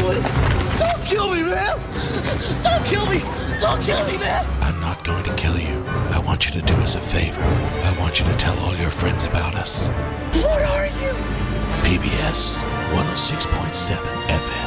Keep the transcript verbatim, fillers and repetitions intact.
it! Don't kill me, man! Don't kill me! Don't kill me, man! I'm not going to kill you. I want you to do us a favor. I want you to tell all your friends about us. What are you? P B S one oh six point seven F M.